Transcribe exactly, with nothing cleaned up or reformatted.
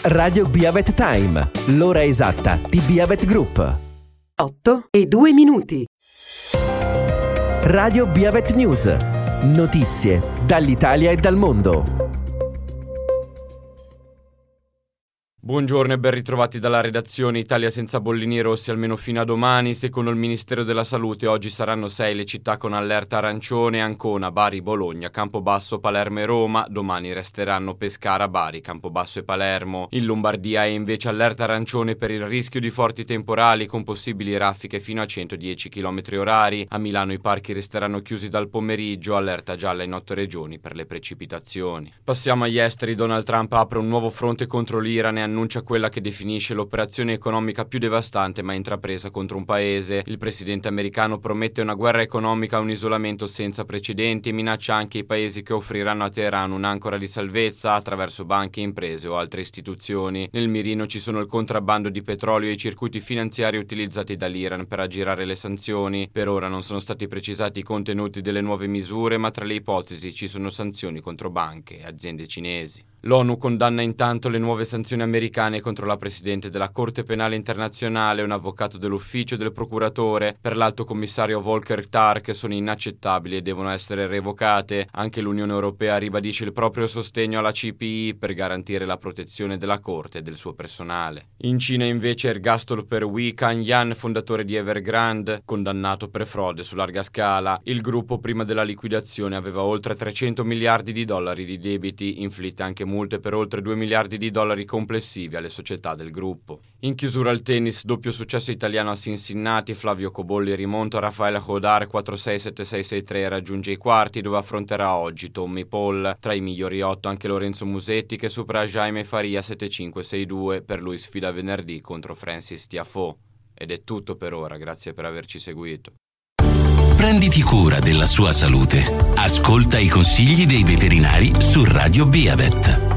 Radio Biavet Time, l'ora esatta di Biavet Group. otto e due minuti. Radio Biavet News. Notizie dall'Italia e dal mondo. Buongiorno e ben ritrovati dalla redazione. Italia senza bollini rossi almeno fino a domani. Secondo il Ministero della Salute oggi saranno sei le città con allerta arancione: Ancona, Bari, Bologna, Campobasso, Palermo e Roma. Domani resteranno Pescara, Bari, Campobasso e Palermo. In Lombardia è invece allerta arancione per il rischio di forti temporali con possibili raffiche fino a centodieci chilometri orari. A Milano i parchi resteranno chiusi dal pomeriggio, allerta gialla in otto regioni per le precipitazioni. Passiamo agli esteri. Donald Trump apre un nuovo fronte contro l'Iran e annuncia quella che definisce l'operazione economica più devastante mai intrapresa contro un paese. Il presidente americano promette una guerra economica e un isolamento senza precedenti e minaccia anche i paesi che offriranno a Teheran un'ancora di salvezza attraverso banche, imprese o altre istituzioni. Nel mirino ci sono il contrabbando di petrolio e i circuiti finanziari utilizzati dall'Iran per aggirare le sanzioni. Per ora non sono stati precisati i contenuti delle nuove misure, ma tra le ipotesi ci sono sanzioni contro banche e aziende cinesi. L'ONU condanna intanto le nuove sanzioni americane contro la Presidente della Corte Penale Internazionale e un avvocato dell'ufficio del procuratore. Per l'alto commissario Volker Turk sono inaccettabili e devono essere revocate. Anche l'Unione Europea ribadisce il proprio sostegno alla C P I per garantire la protezione della Corte e del suo personale. In Cina invece ergastolo per Wei Kangyan, fondatore di Evergrande, condannato per frode su larga scala. Il gruppo prima della liquidazione aveva oltre trecento miliardi di dollari di debiti, inflitte anche multe per oltre due miliardi di dollari complessivi alle società del gruppo. In chiusura al tennis, doppio successo italiano a Cincinnati, Flavio Cobolli rimonta a Rafael Hodar quattro sei sette sei sei tre e raggiunge i quarti, dove affronterà oggi Tommy Paul. Tra i migliori otto anche Lorenzo Musetti, che supera Jaime Faria sette cinque sei due, per lui sfida venerdì contro Francis Tiafoe. Ed è tutto per ora, grazie per averci seguito. Prenditi cura della sua salute. Ascolta i consigli dei veterinari su Radio Biavet.